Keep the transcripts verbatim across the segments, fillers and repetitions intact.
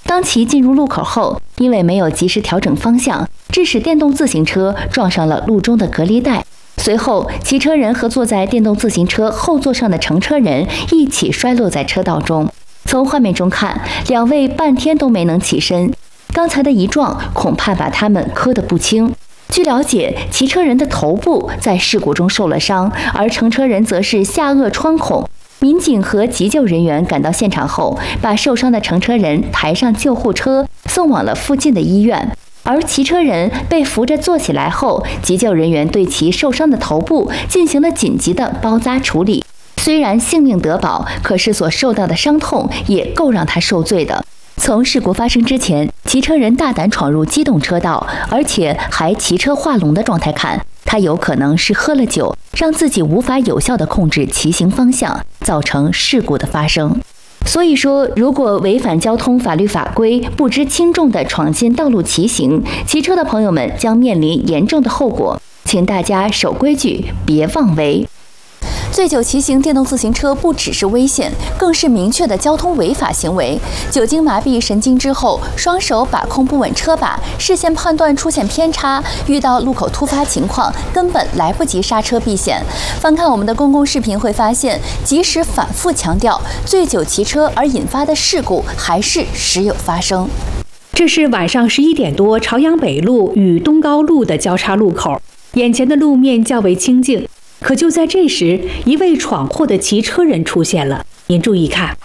当其进入路口后，因为没有及时调整方向，致使电动自行车撞上了路中的隔离带。随后，骑车人和坐在电动自行车后座上的乘车人一起摔落在车道中。从画面中看，两位半天都没能起身，刚才的一撞恐怕把他们磕得不轻。据了解，骑车人的头部在事故中受了伤，而乘车人则是下颚穿孔。民警和急救人员赶到现场后，把受伤的乘车人抬上救护车，送往了附近的医院。而骑车人被扶着坐起来后，急救人员对其受伤的头部进行了紧急的包扎处理。虽然性命得保，可是所受到的伤痛也够让他受罪的。从事故发生之前，骑车人大胆闯入机动车道，而且还骑车画龙的状态看，他有可能是喝了酒，让自己无法有效地控制骑行方向，造成事故的发生。所以说，如果违反交通法律法规，不知轻重地闯进道路骑行，骑车的朋友们将面临严重的后果。请大家守规矩，别妄为。醉酒骑行电动自行车不只是危险，更是明确的交通违法行为。酒精麻痹神经之后，双手把控不稳车把，视线判断出现偏差，遇到路口突发情况，根本来不及刹车避险。翻看我们的公共视频会发现，即使反复强调醉酒骑车而引发的事故，还是时有发生。 这是晚上十一点多，朝阳北路与东高路的交叉路口，眼前的路面较为清静。可就在这时，一位闯祸的骑车人出现了。您注意看，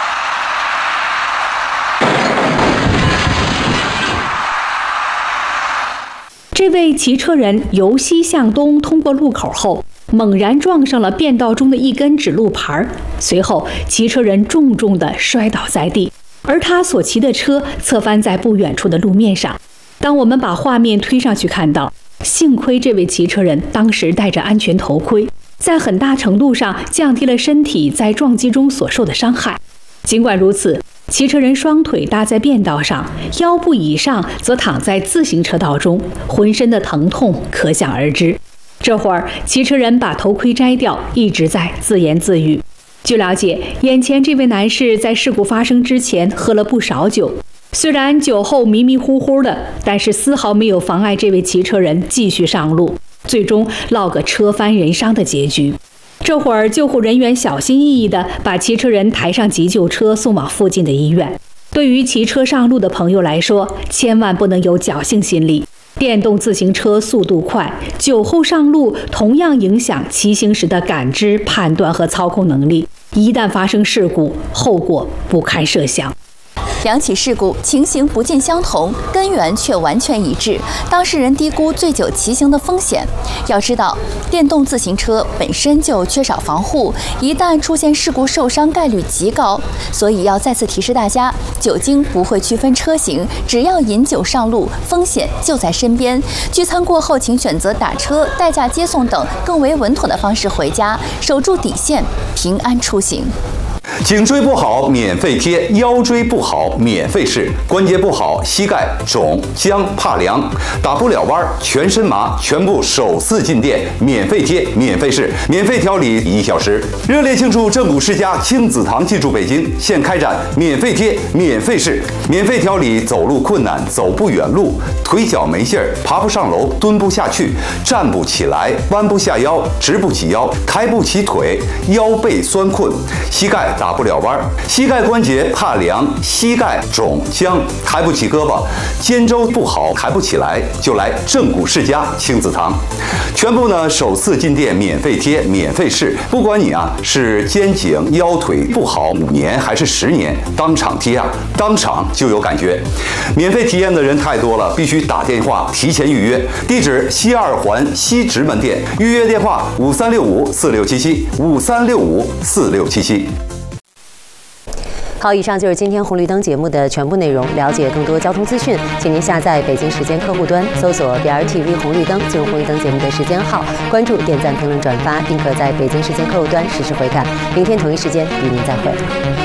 这位骑车人由西向东通过路口后，猛然撞上了变道中的一根指路牌，随后骑车人重重地摔倒在地，而他所骑的车侧翻在不远处的路面上。当我们把画面推上去，看到幸亏这位骑车人当时戴着安全头盔，在很大程度上降低了身体在撞击中所受的伤害。尽管如此，骑车人双腿搭在便道上，腰部以上则躺在自行车道中，浑身的疼痛可想而知。这会儿，骑车人把头盔摘掉，一直在自言自语。据了解，眼前这位男士在事故发生之前喝了不少酒。虽然酒后迷迷糊糊的，但是丝毫没有妨碍这位骑车人继续上路，最终落个车翻人伤的结局。这会儿，救护人员小心翼翼地把骑车人抬上急救车，送往附近的医院。对于骑车上路的朋友来说，千万不能有侥幸心理。电动自行车速度快，酒后上路同样影响骑行时的感知、判断和操控能力。一旦发生事故，后果不堪设想。 两起事故情形不尽相同，根源却完全一致。当事人低估醉酒骑行的风险。要知道，电动自行车本身就缺少防护，一旦出现事故，受伤概率极高。所以要再次提示大家，酒精不会区分车型，只要饮酒上路，风险就在身边。聚餐过后，请选择打车、代驾接送等更为稳妥的方式回家，守住底线，平安出行。 颈椎不好免费贴，腰椎不好免费试，关节不好膝盖肿僵怕凉打不了弯全身麻，全部首次进店免费贴免费试，免费调理一小时。热烈庆祝正骨世家亲子堂进驻北京，现开展免费贴免费试，免费调理走路困难、走不远路、腿脚没劲儿、爬不上楼、蹲不下去、站不起来、弯不下腰、直不起腰、抬不起腿、腰背酸困、膝盖打不了弯，膝盖关节怕凉，膝盖肿僵，抬不起胳膊，肩周不好，抬不起来，就来正骨世家亲子堂，全部呢首次进店免费贴免费试，不管你啊是肩颈腰腿不好五年还是十年，当场贴啊，当场就有感觉。免费体验的人太多了，必须打电话提前预约。地址西二环西直门店，预约电话五三六五四六七七五三六五四六七七。 好，以上就是今天红绿灯节目的全部内容。了解更多交通资讯，请您下载北京时间客户端，搜索 B R T V 红绿灯，进入红绿灯节目的时间号，关注、点赞、评论、转发，并可在北京时间客户端实时回看。明天同一时间与您再会。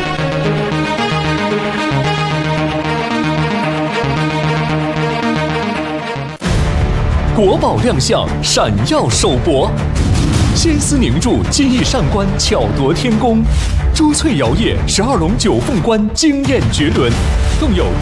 国宝亮相，闪耀首博，千丝凝铸，技艺上关，巧夺天工。珠翠摇曳，十二龙九凤冠惊艳绝伦，更有